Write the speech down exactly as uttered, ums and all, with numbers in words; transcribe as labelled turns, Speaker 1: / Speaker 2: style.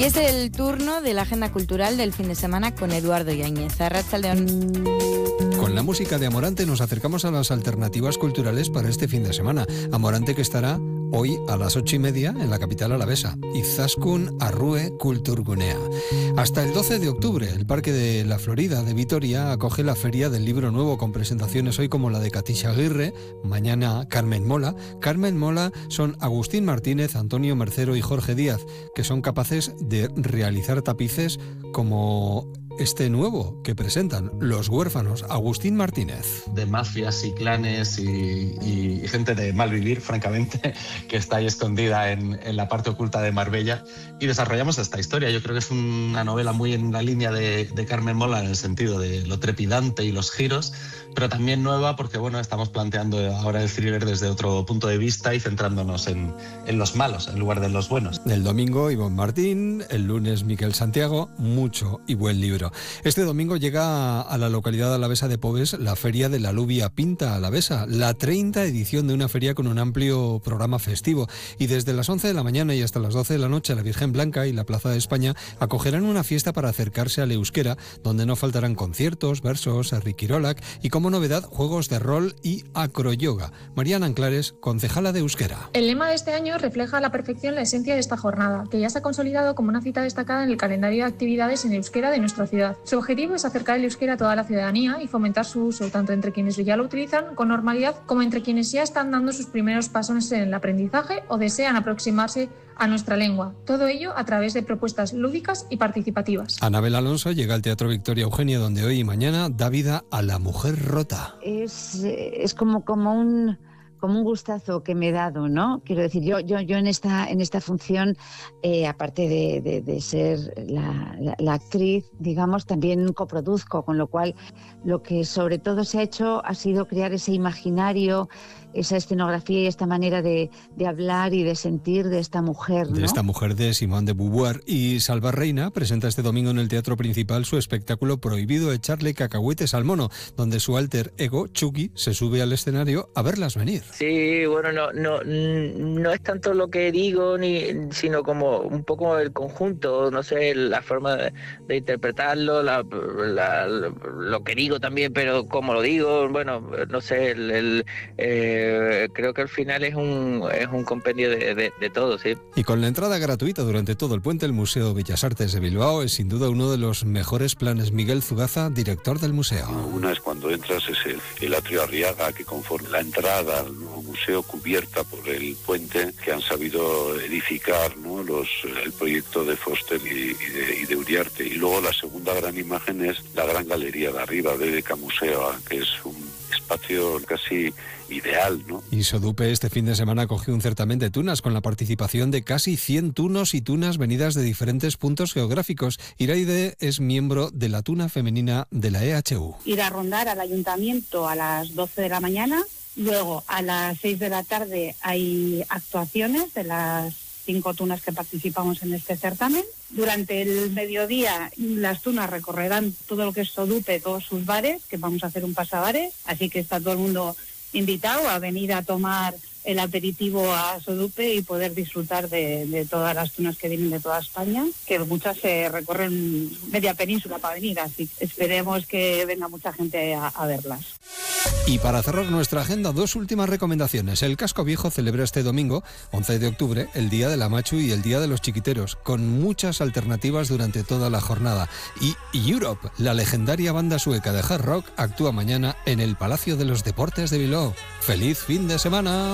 Speaker 1: Y es el turno de la agenda cultural del fin de semana con Eduardo Yáñez. Arratsaldeon.
Speaker 2: Con la música de Amorante nos acercamos a las alternativas culturales para este fin de semana. Amorante que estará hoy a las ocho y media en la capital alavesa. Izaskun Arrue Kulturgunea. Hasta el doce de octubre, el Parque de la Florida de Vitoria acoge la Feria del Libro Nuevo con presentaciones hoy como la de Katisha Aguirre, mañana Carmen Mola. Carmen Mola son Agustín Martínez, Antonio Mercero y Jorge Díaz, que son capaces de realizar tapices como este nuevo que presentan Los Huérfanos. Agustín Martínez.
Speaker 3: De mafias y clanes y, y gente de mal vivir, francamente, que está ahí escondida en, en la parte oculta de Marbella, y desarrollamos esta historia. Yo creo que es una novela muy en la línea de, de Carmen Mola, en el sentido de lo trepidante y los giros, pero también nueva porque bueno, estamos planteando ahora el thriller desde otro punto de vista y centrándonos en, en los malos en lugar de los buenos.
Speaker 2: El domingo Ivonne Martín, el lunes Miquel Santiago, mucho y buen libro. Este domingo llega a la localidad alavesa de Pobes la Feria de la Lubia Pinta Alavesa, la treinta edición de una feria con un amplio programa festivo, y desde las once de la mañana y hasta las doce de la noche la Virgen Blanca y la Plaza de España acogerán una fiesta para acercarse al euskera, donde no faltarán conciertos, versos, riquirolac y como novedad juegos de rol y acroyoga. Mariana Anclares, concejala de euskera.
Speaker 4: El lema de este año refleja a la perfección la esencia de esta jornada, que ya se ha consolidado como una cita destacada en el calendario de actividades en euskera de nuestra ciudad. Su objetivo es acercar el euskera a toda la ciudadanía y fomentar su uso tanto entre quienes ya lo utilizan con normalidad como entre quienes ya están dando sus primeros pasos en el aprendizaje o desean aproximarse a nuestra lengua. Todo ello a través de propuestas lúdicas y participativas.
Speaker 2: Anabel Alonso llega al Teatro Victoria Eugenia, donde hoy y mañana da vida a La Mujer Rota.
Speaker 5: Es, es como, como un... como un gustazo que me he dado, ¿no? Quiero decir, yo yo yo en esta en esta función, eh, aparte de, de, de ser la, la, la actriz, digamos, también coproduzco, con lo cual lo que sobre todo se ha hecho ha sido crear ese imaginario, esa escenografía y esta manera de, de hablar y de sentir de esta mujer, ¿no?
Speaker 2: De esta mujer de Simone de Beauvoir. Y Salva Reina presenta este domingo en el Teatro Principal su espectáculo Prohibido echarle cacahuetes al mono, donde su alter ego, Chucky, se sube al escenario a verlas venir.
Speaker 6: Sí, bueno, no, no, no es tanto lo que digo, ni sino como un poco el conjunto, no sé, la forma de, de interpretarlo, la, la, lo que digo también, pero cómo lo digo, bueno, no sé, el... el eh, creo que al final es un es un compendio de, de, de todo, sí.
Speaker 2: Y con la entrada gratuita durante todo el puente, el Museo Bellas Artes de Bilbao es sin duda uno de los mejores planes. Miguel Zugaza, director del museo.
Speaker 7: Una es cuando entras, es el, el atrio Arriaga, que conforme la entrada al nuevo museo cubierta por el puente, que han sabido edificar, ¿no? Los, el proyecto de Foster y, y, de, y de Uriarte. Y luego la segunda gran imagen es la gran galería de arriba, B B K Museo, que es un espacio casi ideal, ¿no?
Speaker 2: Y Sodupe este fin de semana acogió un certamen de tunas con la participación de casi cien tunos y tunas venidas de diferentes puntos geográficos. Iraide es miembro de la tuna femenina de la E H U.
Speaker 8: Ir a rondar al ayuntamiento a las doce de la mañana, luego a las seis de la tarde hay actuaciones de las cinco tunas que participamos en este certamen. Durante el mediodía las tunas recorrerán todo lo que es Sodupe, todos sus bares, que vamos a hacer un pasabares, así que está todo el mundo invitado a venir a tomar el aperitivo a Sodupe y poder disfrutar de, de todas las tunas que vienen de toda España, que muchas se recorren media península para venir, así que esperemos que venga mucha gente a, a verlas.
Speaker 2: Y para cerrar nuestra agenda, dos últimas recomendaciones. El Casco Viejo celebra este domingo, once de octubre, el Día de la Machu y el Día de los Chiquiteros, con muchas alternativas durante toda la jornada. Y Europe, la legendaria banda sueca de hard rock, actúa mañana en el Palacio de los Deportes de Bilbao. ¡Feliz fin de semana!